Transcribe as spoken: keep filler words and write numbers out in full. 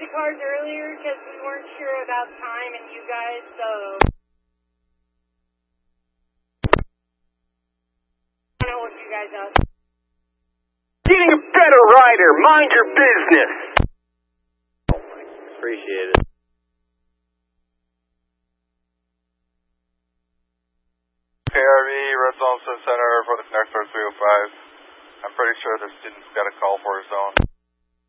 cars earlier because we weren't sure about time and you guys, so... I don't know what you guys are. Getting a better rider. Mind your business. Appreciate it. K R V, Red Zone Center for the Connector three oh five. I'm pretty sure the student's got a call for his own.